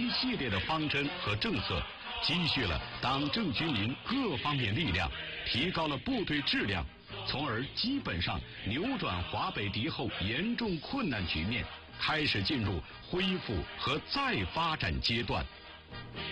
一系列的方针和政策，积蓄了党政军民各方面力量，提高了部队质量，从而基本上扭转华北敌后严重困难局面，开始进入恢复和再发展阶段。